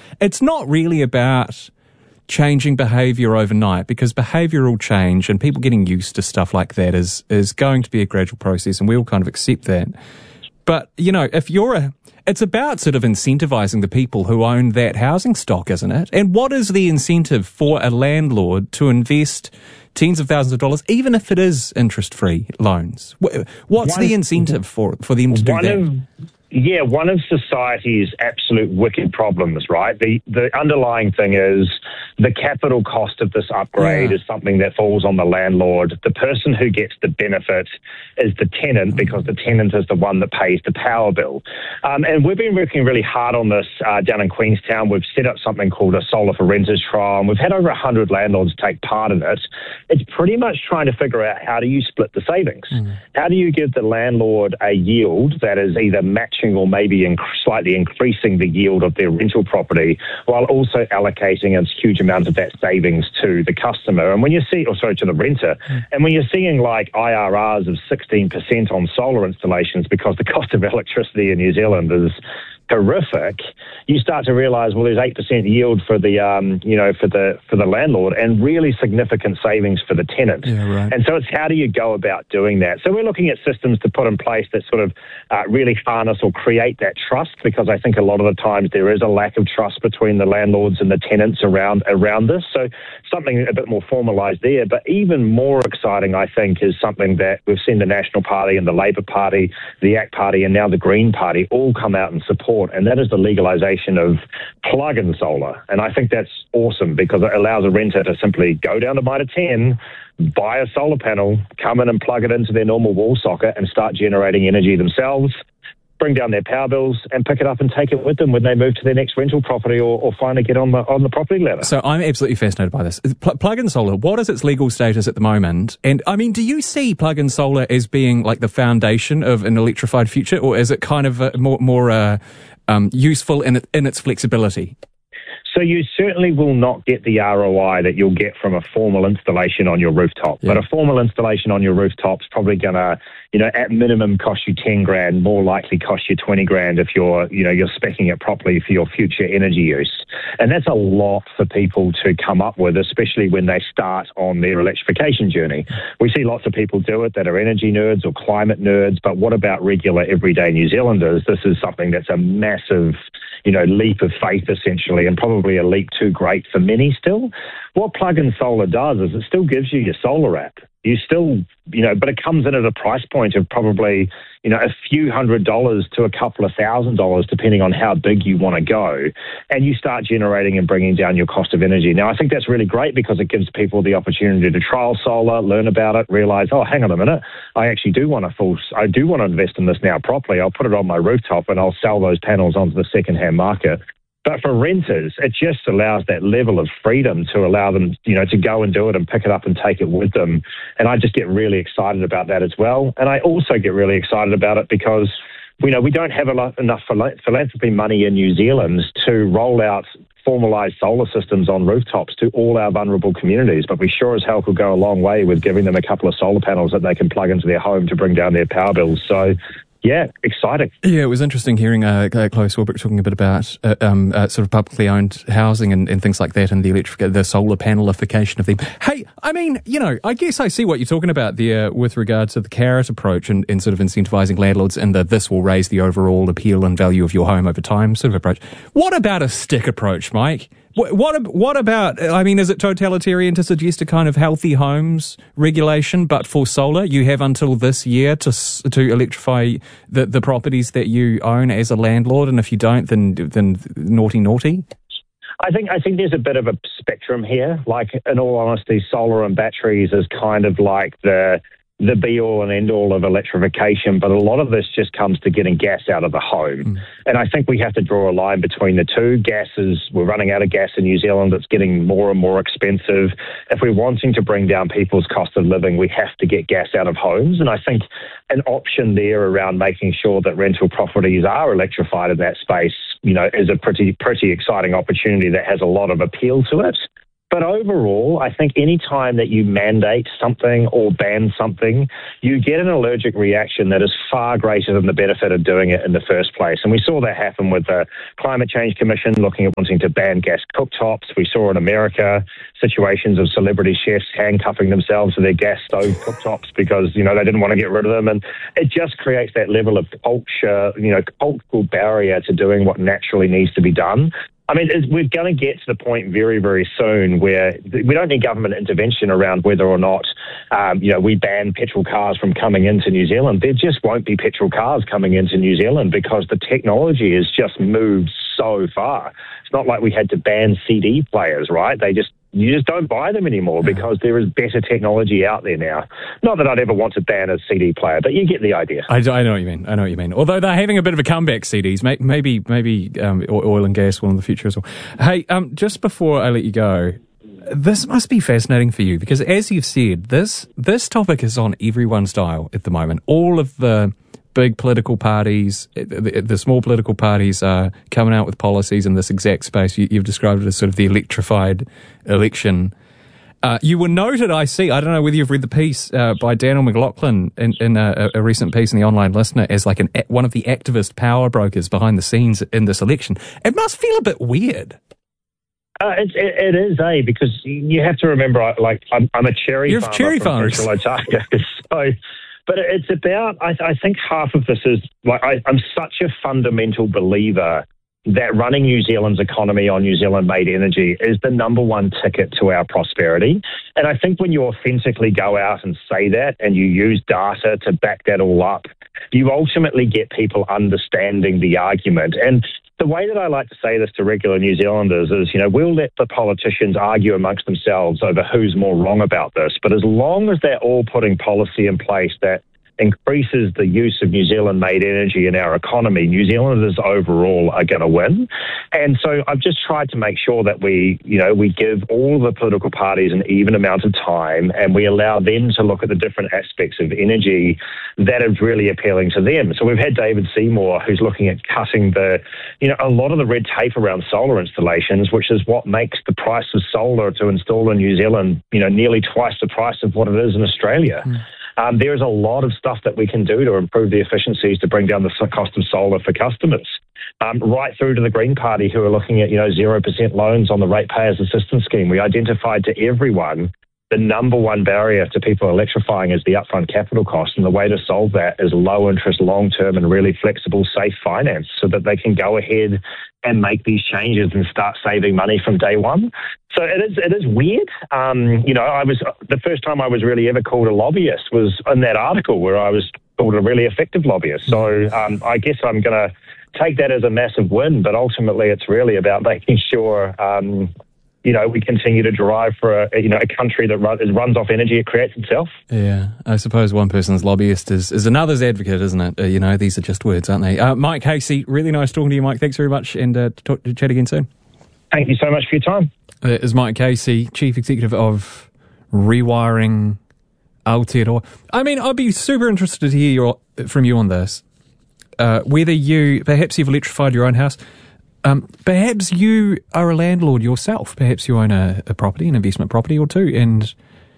really about changing behaviour overnight, because behavioural change and people getting used to stuff like that is going to be a gradual process, and we all kind of accept that. But, you know, it's about sort of incentivising the people who own that housing stock, isn't it? And what is the incentive for a landlord to invest tens of thousands of dollars, even if it is interest-free loans? What's the incentive for them to do that? One of society's absolute wicked problems, right? The underlying thing is the capital cost of this upgrade is something that falls on the landlord. The person who gets the benefit is the tenant, because the tenant is the one that pays the power bill. And we've been working really hard on this down in Queenstown. We've set up something called a Solar for Renters trial, and we've had over 100 landlords take part in it. It's pretty much trying to figure out, how do you split the savings? How do you give the landlord a yield that is either matching or maybe slightly increasing the yield of their rental property, while also allocating a huge amount of that savings to the customer, and when you see, to the renter, and when you're seeing like IRRs of 16% on solar installations, because the cost of electricity in New Zealand is horrific, you start to realise, well, there's 8% yield for the for the landlord, and really significant savings for the tenant. And so it's, how do you go about doing that? So we're looking at systems to put in place that sort of really harness or create that trust, because I think a lot of the times there is a lack of trust between the landlords and the tenants around this. So something a bit more formalised there. But even more exciting, I think, is something that we've seen the National Party and the Labour Party, the ACT Party, and now the Green Party all come out and support, and that is the legalisation of plug-in solar. And I think that's awesome, because it allows a renter to simply go down to Mitre 10, buy a solar panel, come in and plug it into their normal wall socket and start generating energy themselves, bring down their power bills, and pick it up and take it with them when they move to their next rental property or finally get on the property ladder. So I'm absolutely fascinated by this. Plug-in solar, what is its legal status at the moment? And I mean, do you see plug-in solar as being like the foundation of an electrified future, or is it kind of more useful in its flexibility? So you certainly will not get the ROI that you'll get from a formal installation on your rooftop. But a formal installation on your rooftop's probably going to, at minimum cost you 10 grand, more likely cost you 20 grand if you're speccing it properly for your future energy use. And that's a lot for people to come up with, especially when they start on their electrification journey. We see lots of people do it that are energy nerds or climate nerds, but what about regular everyday New Zealanders? This is something that's a massive leap of faith, essentially, and probably a leap too great for many still. What plug-in solar does is it still gives you your solar app. You still, but it comes in at a price point of probably, a few $100s to a couple of $1,000s, depending on how big you want to go. And you start generating and bringing down your cost of energy. Now, I think that's really great, because it gives people the opportunity to trial solar, learn about it, realise, oh, hang on a minute, I actually do want to invest in this now properly. I'll put it on my rooftop and I'll sell those panels onto the second-hand market. But for renters, it just allows that level of freedom to allow them, to go and do it and pick it up and take it with them. And I just get really excited about that as well. And I also get really excited about it because, we don't have enough philanthropy money in New Zealand to roll out formalised solar systems on rooftops to all our vulnerable communities. But we sure as hell could go a long way with giving them a couple of solar panels that they can plug into their home to bring down their power bills. So, yeah, exciting. Yeah, it was interesting hearing Chloe Swarbrick talking a bit about sort of publicly owned housing and things like that, and the solar panelification of them. Hey, I mean, I guess I see what you're talking about there with regards to the carrot approach and sort of incentivising landlords, and this will raise the overall appeal and value of your home over time sort of approach. What about a stick approach, Mike? What about, I mean, is it totalitarian to suggest a kind of healthy homes regulation, but for solar, you have until this year to electrify the properties that you own as a landlord, and if you don't, then naughty? I think there's a bit of a spectrum here. Like, in all honesty, solar and batteries is kind of like the be-all and end-all of electrification, but a lot of this just comes to getting gas out of the home. And I think we have to draw a line between the two. We're running out of gas in New Zealand. It's getting more and more expensive. If we're wanting to bring down people's cost of living, we have to get gas out of homes. And I think an option there around making sure that rental properties are electrified in that space, is a pretty exciting opportunity that has a lot of appeal to it. But overall, I think any time that you mandate something or ban something, you get an allergic reaction that is far greater than the benefit of doing it in the first place. And we saw that happen with the Climate Change Commission looking at wanting to ban gas cooktops. We saw in America situations of celebrity chefs handcuffing themselves to their gas stove cooktops because, they didn't want to get rid of them. And it just creates that level of culture, cultural barrier to doing what naturally needs to be done. I mean, we're going to get to the point very, very soon where we don't need government intervention around whether or not, we ban petrol cars from coming into New Zealand. There just won't be petrol cars coming into New Zealand because the technology has just moved so far. It's not like we had to ban CD players, right? You just don't buy them anymore because there is better technology out there now. Not that I'd ever want to ban a CD player, but you get the idea. I know what you mean. Although they're having a bit of a comeback, CDs. Maybe oil and gas will in the future as well. Hey, just before I let you go, this must be fascinating for you because, as you've said, this topic is on everyone's dial at the moment. All of the big political parties, the small political parties are coming out with policies in this exact space. You've described it as sort of the electrified election. You were noted, I don't know whether you've read the piece by Daniel McLaughlin in a recent piece in the Online Listener as like one of the activist power brokers behind the scenes in this election. It must feel a bit weird. It is, because you have to remember, I'm a cherry farmer. Cherry farmers. So, but it's about, I think half of this is, I'm such a fundamental believer that running New Zealand's economy on New Zealand-made energy is the number one ticket to our prosperity. And I think when you authentically go out and say that and you use data to back that all up, you ultimately get people understanding the argument. And the way that I like to say this to regular New Zealanders is, we'll let the politicians argue amongst themselves over who's more wrong about this. But as long as they're all putting policy in place that increases the use of New Zealand-made energy in our economy, New Zealanders overall are going to win. And so I've just tried to make sure that we give all the political parties an even amount of time and we allow them to look at the different aspects of energy that is really appealing to them. So we've had David Seymour, who's looking at cutting a lot of the red tape around solar installations, which is what makes the price of solar to install in New Zealand, nearly twice the price of what it is in Australia. There's a lot of stuff that we can do to improve the efficiencies to bring down the cost of solar for customers. Right through to the Green Party, who are looking at 0% loans on the Ratepayers Assistance Scheme. We identified to everyone the number one barrier to people electrifying is the upfront capital cost, and the way to solve that is low interest, long-term and really flexible, safe finance so that they can go ahead and make these changes and start saving money from day one. So it is weird. The first time I was really ever called a lobbyist was in that article where I was called a really effective lobbyist. So I guess I'm going to take that as a massive win, but ultimately it's really about making sure we continue to drive for a country that runs off energy it creates itself. Yeah, I suppose one person's lobbyist is another's advocate, isn't it? These are just words, aren't they? Mike Casey, really nice talking to you, Mike. Thanks very much, and chat again soon. Thank you so much for your time. Is Mike Casey, Chief Executive of Rewiring Aotearoa. I mean, I'd be super interested to hear from you on this. Whether perhaps you've electrified your own house. Perhaps you are a landlord yourself. Perhaps you own a property, an investment property or two. And,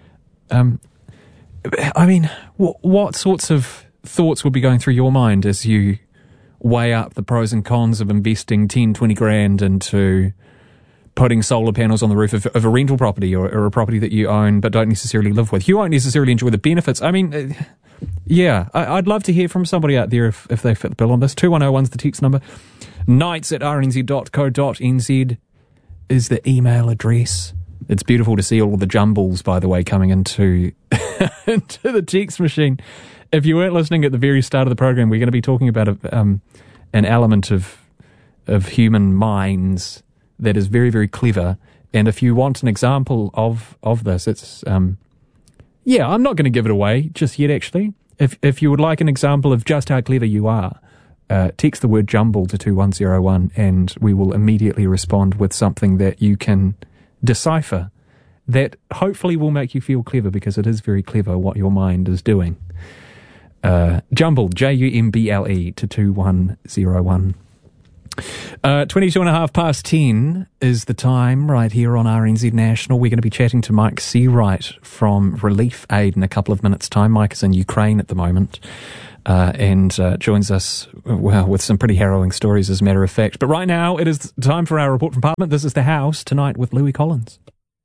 what sorts of thoughts would be going through your mind as you weigh up the pros and cons of investing 10, 20 grand into putting solar panels on the roof of a rental property or a property that you own but don't necessarily live with? You won't necessarily enjoy the benefits. I mean, I'd love to hear from somebody out there if they fit the bill on this. 2101's the text number. nights@rnz.co.nz is the email address. It's beautiful to see all of the jumbles, by the way, coming into the text machine. If you weren't listening at the very start of the program, we're going to be talking about an element of human minds that is very, very clever. And if you want an example of this, it's I'm not going to give it away just yet, actually. If you would like an example of just how clever you are, text the word jumble to 21001 and we will immediately respond with something that you can decipher that hopefully will make you feel clever, because it is very clever what your mind is doing. Jumble, Jumble, to 2101. 22 and a half past 10 is the time right here on RNZ National. We're going to be chatting to Mike Seawright from Relief Aid in a couple of minutes' time. Mike is in Ukraine at the moment and joins us with some pretty harrowing stories, as a matter of fact. But right now, it is time for our report from Parliament. This is The House tonight with Louis Collins.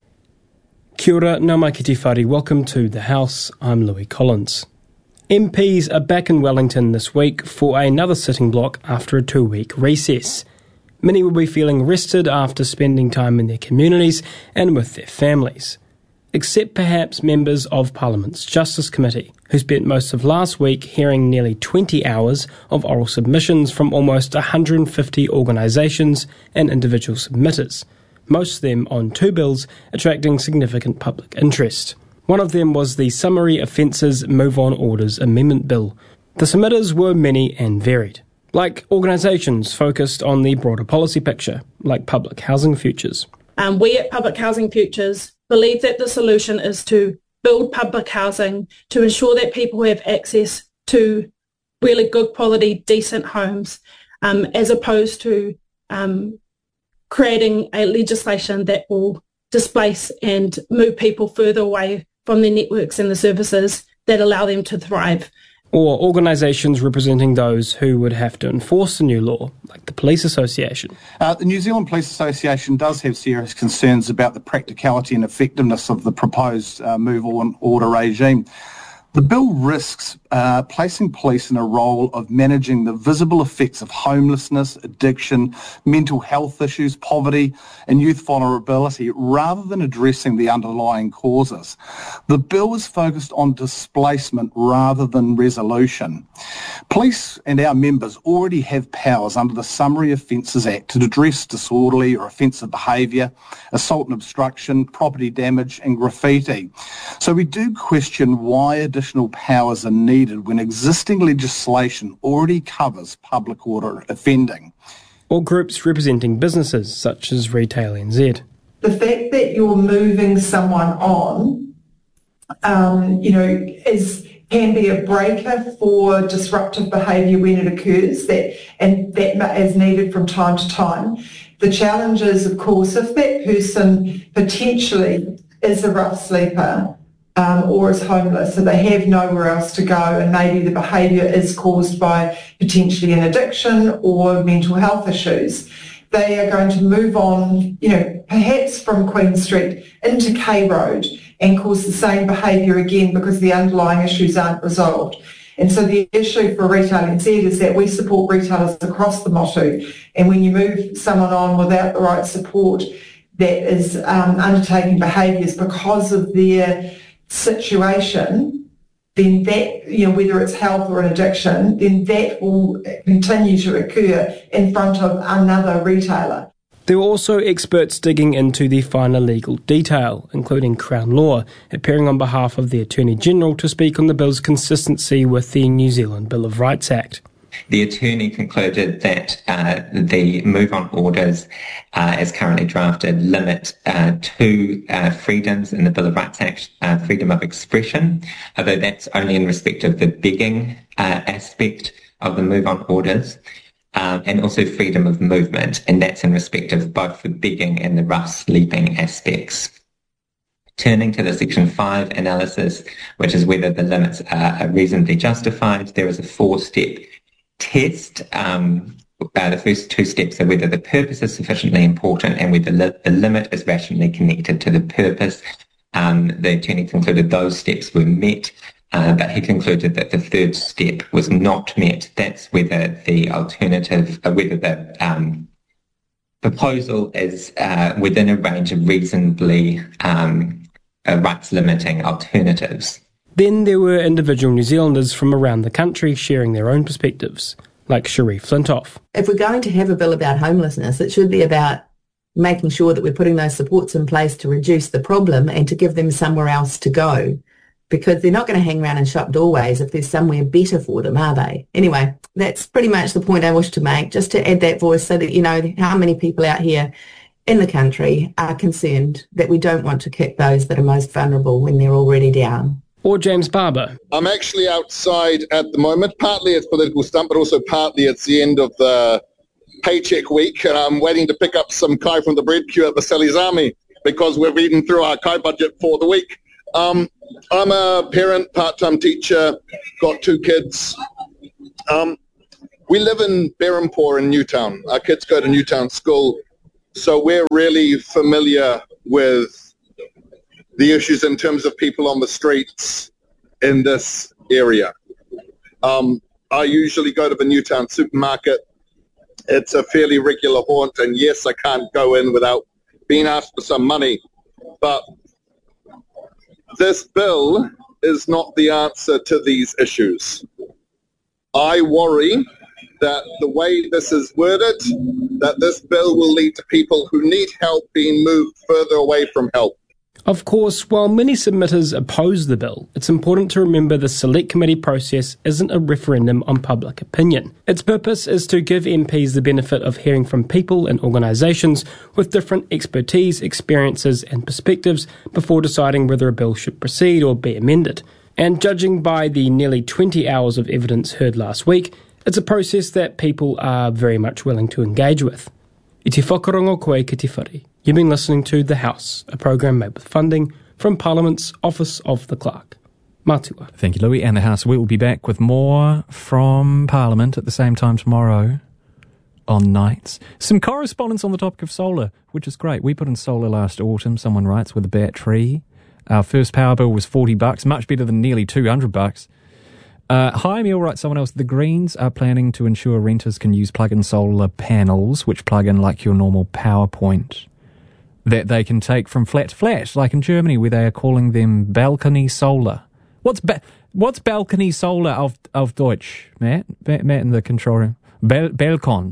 Kia ora, ngā mai ki te whare. Welcome to The House. I'm Louis Collins. MPs are back in Wellington this week for another sitting block after a 2-week recess. Many will be feeling rested after spending time in their communities and with their families. Except perhaps members of Parliament's Justice Committee, who spent most of last week hearing nearly 20 hours of oral submissions from almost 150 organisations and individual submitters, most of them on 2 bills attracting significant public interest. One of them was the Summary Offences Move On Orders Amendment Bill. The submitters were many and varied, like organisations focused on the broader policy picture, like Public Housing Futures. We at Public Housing Futures believe that the solution is to build public housing to ensure that people have access to really good quality, decent homes, as opposed to creating a legislation that will displace and move people further away from the networks and the services that allow them to thrive. Or organisations representing those who would have to enforce the new law, like the Police Association. The New Zealand Police Association does have serious concerns about the practicality and effectiveness of the proposed move-on order regime. The bill risks placing police in a role of managing the visible effects of homelessness, addiction, mental health issues, poverty and youth vulnerability rather than addressing the underlying causes. The bill is focused on displacement rather than resolution. Police and our members already have powers under the Summary Offences Act to address disorderly or offensive behaviour, assault and obstruction, property damage and graffiti. So we do question why additional powers are needed when existing legislation already covers public order offending. Or groups representing businesses such as Retail NZ. The fact that you're moving someone on, can be a breaker for disruptive behaviour when it occurs, that is needed from time to time. The challenge is, of course, if that person potentially is a rough sleeper, or is homeless, so they have nowhere else to go, and maybe the behaviour is caused by potentially an addiction or mental health issues. They are going to move on, perhaps from Queen Street into K Road and cause the same behaviour again because the underlying issues aren't resolved. And so the issue for Retail NZ is that we support retailers across the motu, and when you move someone on without the right support that is undertaking behaviours because of their situation, then that, whether it's health or an addiction, then that will continue to occur in front of another retailer. There were also experts digging into the finer legal detail, including Crown Law, appearing on behalf of the Attorney-General to speak on the bill's consistency with the New Zealand Bill of Rights Act. The attorney concluded that the move-on orders, as currently drafted, limit 2 freedoms in the Bill of Rights Act, freedom of expression, although that's only in respect of the begging aspect of the move-on orders, and also freedom of movement, and that's in respect of both the begging and the rough sleeping aspects. Turning to the Section 5 analysis, which is whether the limits are reasonably justified, there is a 4-step test. The first 2 steps are whether the purpose is sufficiently important and whether the limit is rationally connected to the purpose. The attorney concluded those steps were met, but he concluded that the 3rd step was not met. That's whether the alternative, whether the proposal is within a range of reasonably rights-limiting alternatives. Then there were individual New Zealanders from around the country sharing their own perspectives, like Cherie Flintoff. If we're going to have a bill about homelessness, it should be about making sure that we're putting those supports in place to reduce the problem and to give them somewhere else to go, because they're not going to hang around in shop doorways if there's somewhere better for them, are they? Anyway, that's pretty much the point I wish to make, just to add that voice so that you know how many people out here in the country are concerned that we don't want to kick those that are most vulnerable when they're already down. Or James Barber. I'm actually outside at the moment. Partly it's political stunt, but also partly it's the end of the paycheck week, and I'm waiting to pick up some kai from the bread queue at Vasili's Army because we've eaten through our kai budget for the week. I'm a parent, part-time teacher, got 2 kids. We live in Berhampore in Newtown. Our kids go to Newtown School, so we're really familiar with the issues in terms of people on the streets in this area. I usually go to the Newtown supermarket. It's a fairly regular haunt, and yes, I can't go in without being asked for some money. But this bill is not the answer to these issues. I worry that the way this is worded, that this bill will lead to people who need help being moved further away from help. Of course, while many submitters oppose the bill, it's important to remember the Select Committee process isn't a referendum on public opinion. Its purpose is to give MPs the benefit of hearing from people and organisations with different expertise, experiences and perspectives before deciding whether a bill should proceed or be amended. And judging by the nearly 20 hours of evidence heard last week, it's a process that people are very much willing to engage with. I te whakarongo koe ki te whare. You've been listening to The House, a programme made with funding from Parliament's Office of the Clerk. Matua. Thank you, Louis. And The House, we will be back with more from Parliament at the same time tomorrow on Nights. Some correspondence on the topic of solar, which is great. We put in solar last autumn, someone writes, with a battery. Our first power bill was $40, much better than nearly $200. Hi, Emil, writes someone else. The Greens are planning to ensure renters can use plug-in solar panels, which plug in like your normal PowerPoint, that they can take from flat to flat, like in Germany, where they are calling them balcony solar. What's balcony solar auf Deutsch, Matt? Matt in the control room. Balkon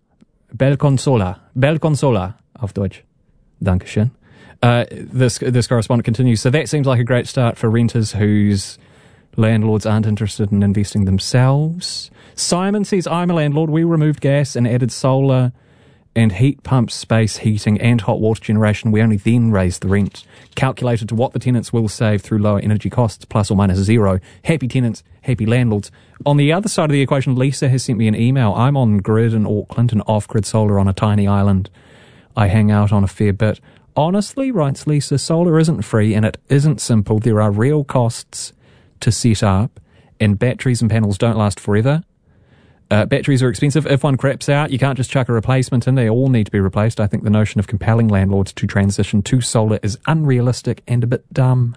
solar auf Deutsch. Dankeschön. This correspondent continues. So that seems like a great start for renters whose landlords aren't interested in investing themselves. Simon says, I'm a landlord. We removed gas and added solar and heat pump space heating and hot water generation. We only then raised the rent, calculated to what the tenants will save through lower energy costs, plus or minus zero. Happy tenants, happy landlords. On the other side of the equation, Lisa has sent me an email. I'm on grid in Auckland and off-grid solar on a tiny island I hang out on a fair bit. Honestly, writes Lisa, solar isn't free and it isn't simple. There are real costs to set up, and batteries and panels don't last forever. Batteries are expensive. If one craps out, you can't just chuck a replacement in. They all need to be replaced. I think the notion of compelling landlords to transition to solar is unrealistic and a bit dumb.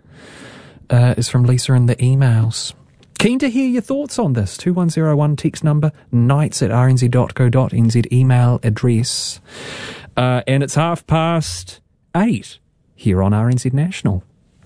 Is from Lisa in the emails. Keen to hear your thoughts on this. 2101 text number, nights@rnz.co.nz email address. And it's 8:30 here on RNZ National.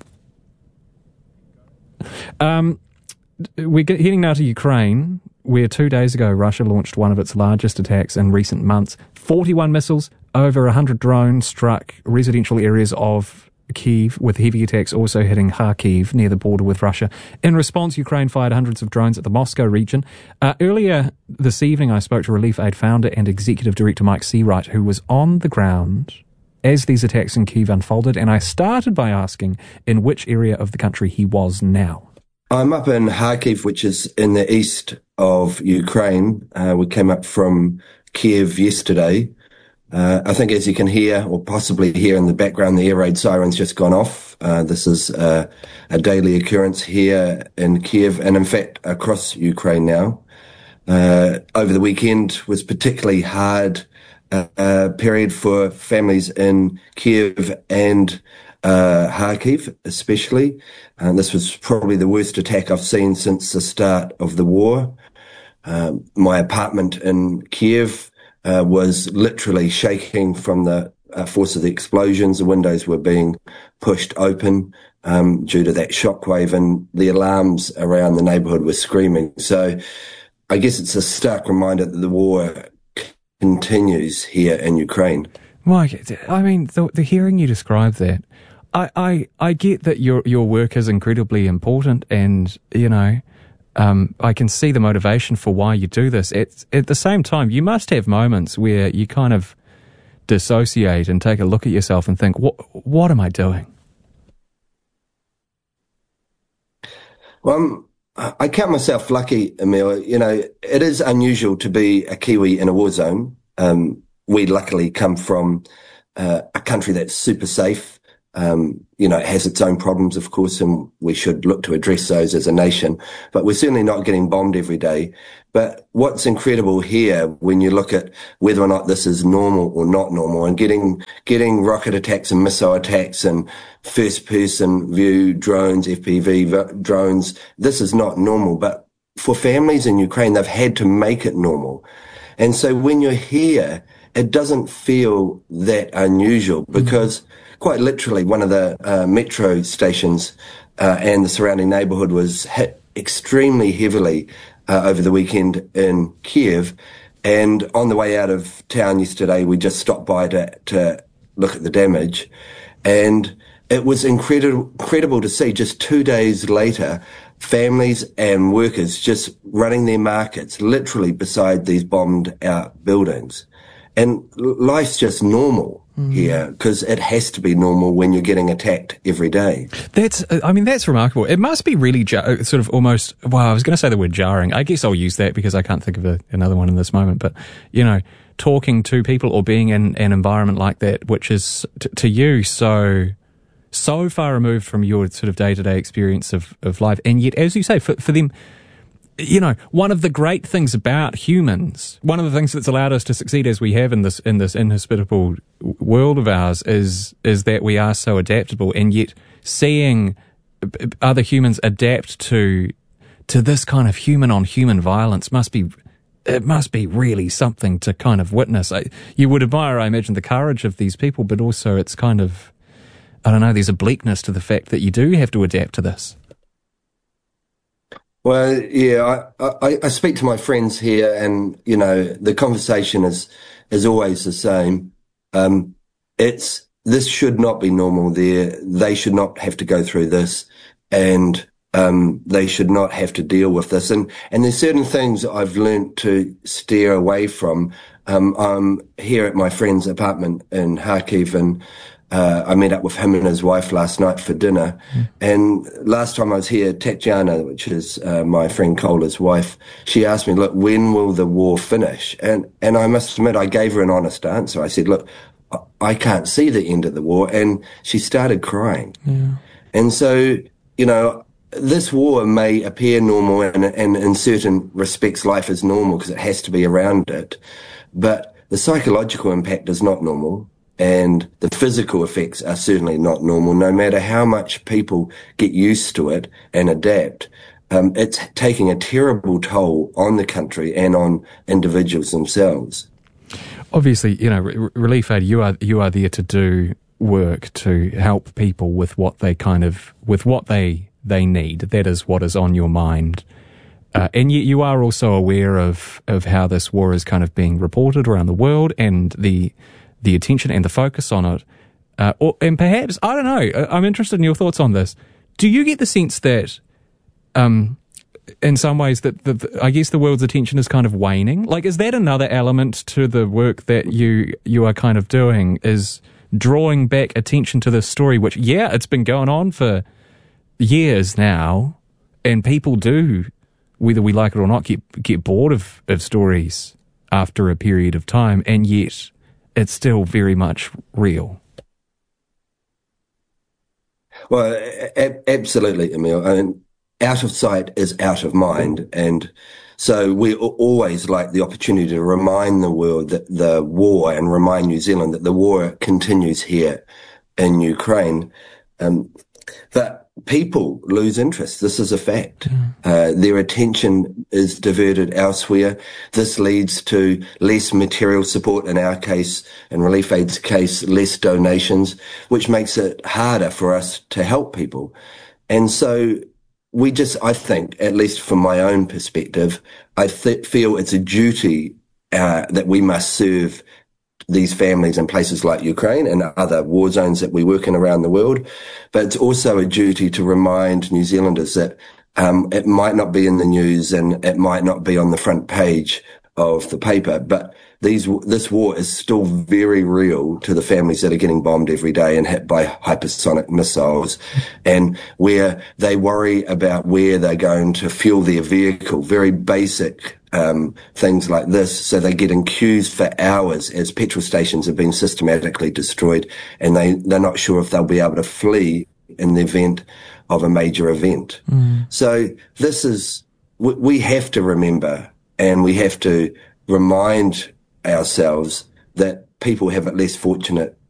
We're heading now to Ukraine, where 2 days ago Russia launched one of its largest attacks in recent months. 41 missiles, over 100 drones struck residential areas of Kyiv, with heavy attacks also hitting Kharkiv near the border with Russia. In response, Ukraine fired hundreds of drones at the Moscow region. Earlier this evening, I spoke to Relief Aid founder and executive director Mike Seawright, who was on the ground as these attacks in Kyiv unfolded, and I started by asking in which area of the country he was now. I'm up in Kharkiv, which is in the east of Ukraine. We came up from Kiev yesterday. I think, as you can hear, or possibly hear in the background, the air raid siren's just gone off. This is a daily occurrence here in Kiev, and in fact across Ukraine now. Over the weekend was particularly hard period for families in Kiev and Kharkiv especially. This was probably the worst attack I've seen since the start of the war. My apartment in Kiev was literally shaking from the force of the explosions. The windows were being pushed open due to that shockwave, and the alarms around the neighbourhood were screaming. So I guess it's a stark reminder that the war continues here in Ukraine. Mike, I mean, the hearing you describe that, I get that your work is incredibly important, and, you know, I can see the motivation for why you do this. At the same time, you must have moments where you kind of dissociate and take a look at yourself and think, what am I doing? Well, I count myself lucky, Emil. You know, it is unusual to be a Kiwi in a war zone. We luckily come from a country that's super safe. You know, it has its own problems, of course, and we should look to address those as a nation. But we're certainly not getting bombed every day. But what's incredible here, when you look at whether or not this is normal or not normal, and getting rocket attacks and missile attacks and first-person view drones, FPV drones, this is not normal. But for families in Ukraine, they've had to make it normal. And so when you're here, it doesn't feel that unusual because quite literally one of the metro stations and the surrounding neighborhood was hit extremely heavily over the weekend in Kiev. And on the way out of town yesterday, we just stopped by to look at the damage. And it was incredible to see just 2 days later, families and workers just running their markets literally beside these bombed out buildings. And life's just normal here because it has to be normal when you're getting attacked every day. That's remarkable. It must be really sort of almost, I was going to say the word jarring. I guess I'll use that because I can't think of another one in this moment. But, you know, talking to people or being in an environment like that, which is to you so far removed from your sort of day-to-day experience of life. And yet, as you say, for them, you know, one of the great things about humans, one of the things that's allowed us to succeed as we have in this inhospitable world of ours is that we are so adaptable, and yet seeing other humans adapt to this kind of human-on-human violence must be really something to kind of witness. You would admire, I imagine, the courage of these people, but also it's kind of, I don't know, there's a bleakness to the fact that you do have to adapt to this. Well, yeah, I speak to my friends here, and you know the conversation is always the same. This should not be normal there. They should not have to go through this, and they should not have to deal with this. And there's certain things I've learnt to steer away from. I'm here at my friend's apartment in Kharkiv, and I met up with him and his wife last night for dinner. And last time I was here, Tatiana, which is my friend Cola's wife, she asked me, look, when will the war finish? And I must admit, I gave her an honest answer. I said, look, I can't see the end of the war. And she started crying. Yeah. And so, you know, this war may appear normal, and in certain respects life is normal because it has to be around it. But the psychological impact is not normal. And the physical effects are certainly not normal, no matter how much people get used to it and adapt. It's taking a terrible toll on the country and on individuals themselves. Obviously, you know, Relief Aid, you are there to do work to help people with what they they need. That is what is on your mind. And yet you are also aware of how this war is kind of being reported around the world, and the attention and the focus on it. And perhaps, I don't know, I'm interested in your thoughts on this. Do you get the sense that, in some ways, that I guess the world's attention is kind of waning? Like, is that another element to the work that you are kind of doing, is drawing back attention to this story, which, yeah, it's been going on for years now, and people do, whether we like it or not, get bored of stories after a period of time, and yet it's still very much real. Well, absolutely, Emil. I mean, out of sight is out of mind. And so we always like the opportunity to remind the world that the war, and remind New Zealand that the war continues here in Ukraine. But people lose interest. This is a fact. Their attention is diverted elsewhere. This leads to less material support, in our case, in Relief Aid's case, less donations, which makes it harder for us to help people. And so I think, at least from my own perspective, I feel it's a duty that we must serve these families in places like Ukraine and other war zones that we work in around the world. But it's also a duty to remind New Zealanders that it might not be in the news and it might not be on the front page of the paper, but this war is still very real to the families that are getting bombed every day and hit by hypersonic missiles, and where they worry about where they're going to fuel their vehicle, very basic things like this. So they get in queues for hours as petrol stations have been systematically destroyed, and they're not sure if they'll be able to flee in the event of a major event. So this is, we have to remember, and we have to remind ourselves that people have it less fortunate